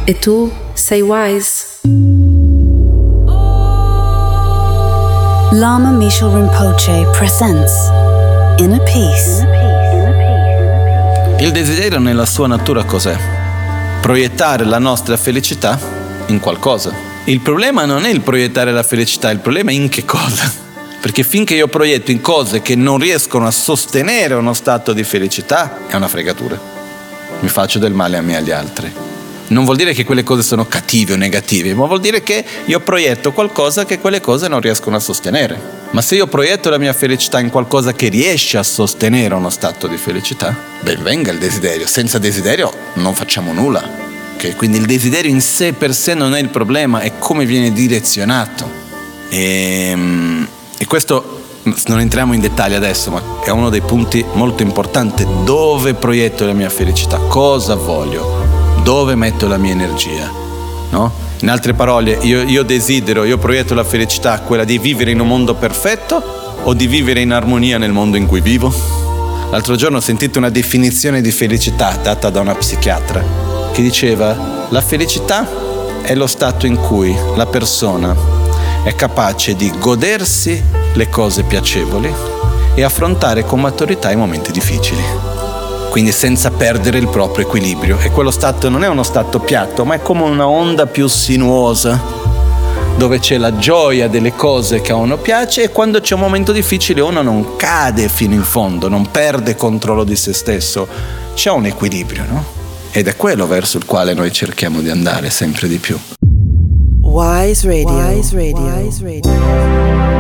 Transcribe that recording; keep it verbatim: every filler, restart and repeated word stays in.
E tu sei wise. Lama Mishal Rinpoche presents Inner Peace. Il desiderio nella sua natura cos'è? Proiettare la nostra felicità in qualcosa. Il problema non è il proiettare la felicità, il problema è in che cosa. Perché finché io proietto in cose che non riescono a sostenere uno stato di felicità, è una fregatura. Mi faccio del male a me e agli altri. Non vuol dire che quelle cose sono cattive o negative, ma vuol dire che io proietto qualcosa che quelle cose non riescono a sostenere. Ma se io proietto la mia felicità in qualcosa che riesce a sostenere uno stato di felicità, ben venga il desiderio. Senza desiderio non facciamo nulla. Okay? Quindi il desiderio in sé per sé non è il problema, è come viene direzionato. E... E questo non entriamo in dettagli adesso, ma è uno dei punti molto importanti. Dove proietto la mia felicità? Cosa voglio? Dove metto la mia energia? No? In altre parole, io, io desidero, io proietto la felicità, quella di vivere in un mondo perfetto o di vivere in armonia nel mondo in cui vivo? L'altro giorno ho sentito una definizione di felicità data da una psichiatra che diceva: la felicità è lo stato in cui la persona è capace di godersi le cose piacevoli e affrontare con maturità i momenti difficili, quindi senza perdere il proprio equilibrio. E quello stato non è uno stato piatto, ma è come una onda più sinuosa, dove c'è la gioia delle cose che a uno piace, e quando c'è un momento difficile uno non cade fino in fondo, non perde controllo di se stesso, c'è un equilibrio, no? Ed è quello verso il quale noi cerchiamo di andare sempre di più. Wise Radio. Wise Radio. Wise Radio.